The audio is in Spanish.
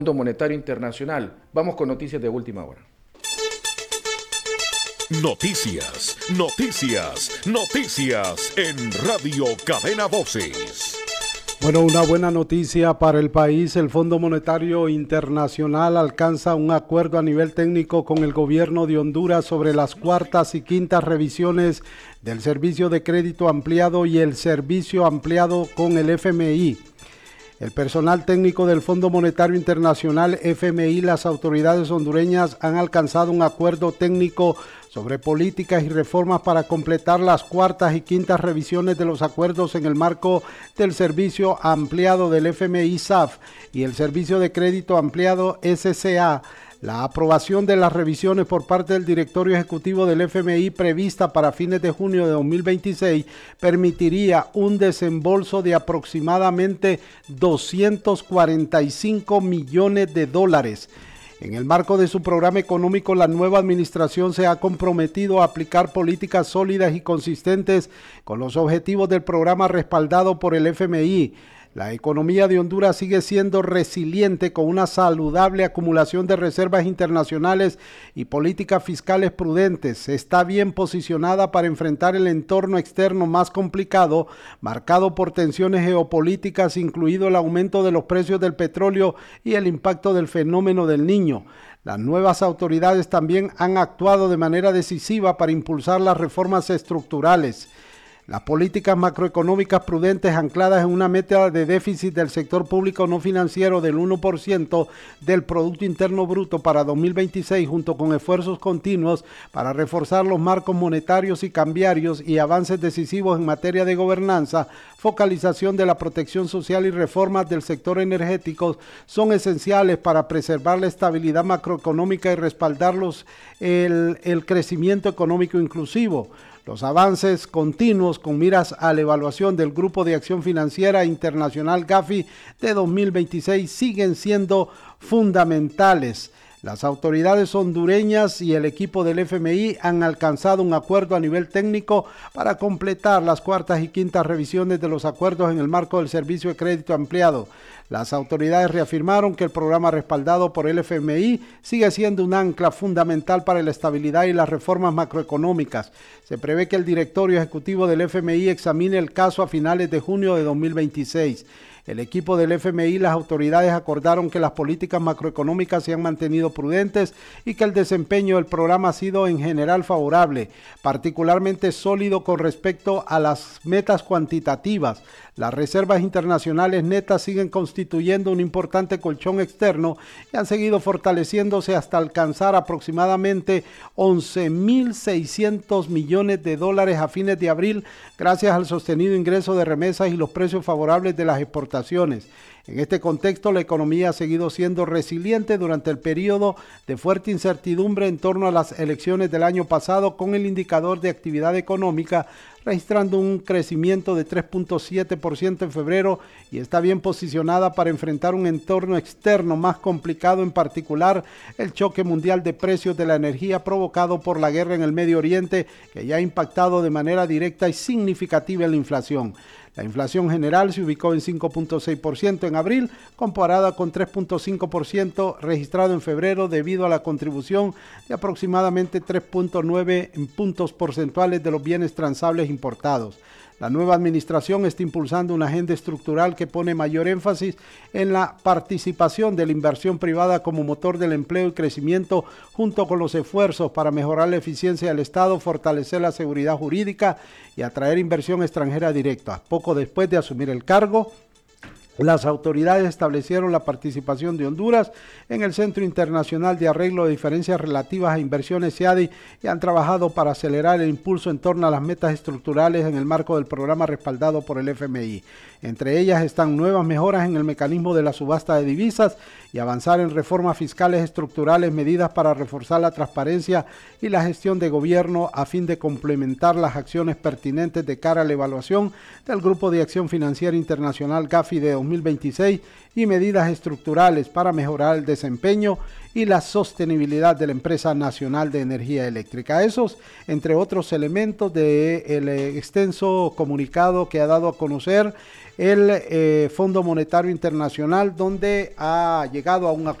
Fondo Monetario Internacional. Vamos con noticias de última hora. Noticias, noticias, noticias en Radio Cadena Voces. Bueno, una buena noticia para el país. El Fondo Monetario Internacional alcanza un acuerdo a nivel técnico con el gobierno de Honduras sobre las cuartas y quintas revisiones del servicio de crédito ampliado y el servicio ampliado con el FMI. El personal técnico del Fondo Monetario Internacional, FMI, y las autoridades hondureñas han alcanzado un acuerdo técnico sobre políticas y reformas para completar las cuartas y quintas revisiones de los acuerdos en el marco del servicio ampliado del FMI-SAF y el servicio de crédito ampliado SCA. La aprobación de las revisiones por parte del directorio ejecutivo del FMI prevista para fines de junio de 2026 permitiría un desembolso de aproximadamente 245 millones de dólares. En el marco de su programa económico, la nueva administración se ha comprometido a aplicar políticas sólidas y consistentes con los objetivos del programa respaldado por el FMI. La economía de Honduras sigue siendo resiliente con una saludable acumulación de reservas internacionales y políticas fiscales prudentes. Está bien posicionada para enfrentar el entorno externo más complicado, marcado por tensiones geopolíticas, incluido el aumento de los precios del petróleo y el impacto del fenómeno del Niño. Las nuevas autoridades también han actuado de manera decisiva para impulsar las reformas estructurales. Las políticas macroeconómicas prudentes ancladas en una meta de déficit del sector público no financiero del 1% del Producto Interno Bruto para 2026, junto con esfuerzos continuos para reforzar los marcos monetarios y cambiarios y avances decisivos en materia de gobernanza, focalización de la protección social y reformas del sector energético, son esenciales para preservar la estabilidad macroeconómica y respaldar el crecimiento económico inclusivo. Los avances continuos con miras a la evaluación del Grupo de Acción Financiera Internacional GAFI de 2026 siguen siendo fundamentales. Las autoridades hondureñas y el equipo del FMI han alcanzado un acuerdo a nivel técnico para completar las cuartas y quintas revisiones de los acuerdos en el marco del servicio de crédito ampliado. Las autoridades reafirmaron que el programa respaldado por el FMI sigue siendo un ancla fundamental para la estabilidad y las reformas macroeconómicas. Se prevé que el directorio ejecutivo del FMI examine el caso a finales de junio de 2026. El equipo del FMI y las autoridades acordaron que las políticas macroeconómicas se han mantenido prudentes y que el desempeño del programa ha sido en general favorable, particularmente sólido con respecto a las metas cuantitativas. Las reservas internacionales netas siguen constituyendo un importante colchón externo y han seguido fortaleciéndose hasta alcanzar aproximadamente 11.600 millones de dólares a fines de abril, gracias al sostenido ingreso de remesas y los precios favorables de las exportaciones. En este contexto, la economía ha seguido siendo resiliente durante el periodo de fuerte incertidumbre en torno a las elecciones del año pasado, con el indicador de actividad económica registrando un crecimiento de 3.7% en febrero y está bien posicionada para enfrentar un entorno externo más complicado, en particular el choque mundial de precios de la energía provocado por la guerra en el Medio Oriente, que ya ha impactado de manera directa y significativa en la inflación. La inflación general se ubicó en 5.6% en abril, comparada con 3.5% registrado en febrero, debido a la contribución de aproximadamente 3.9 puntos porcentuales de los bienes transables importados. La nueva administración está impulsando una agenda estructural que pone mayor énfasis en la participación de la inversión privada como motor del empleo y crecimiento, junto con los esfuerzos para mejorar la eficiencia del Estado, fortalecer la seguridad jurídica y atraer inversión extranjera directa. Poco después de asumir el cargo, las autoridades establecieron la participación de Honduras en el Centro Internacional de Arreglo de Diferencias Relativas a Inversiones CIADI y han trabajado para acelerar el impulso en torno a las metas estructurales en el marco del programa respaldado por el FMI. Entre ellas están nuevas mejoras en el mecanismo de la subasta de divisas y avanzar en reformas fiscales estructurales, medidas para reforzar la transparencia y la gestión de gobierno a fin de complementar las acciones pertinentes de cara a la evaluación del Grupo de Acción Financiera Internacional GAFI de 2026 y medidas estructurales para mejorar el desempeño y la sostenibilidad de la Empresa Nacional de Energía Eléctrica. Esos, entre otros elementos del extenso comunicado que ha dado a conocer el Fondo Monetario Internacional, donde ha llegado a un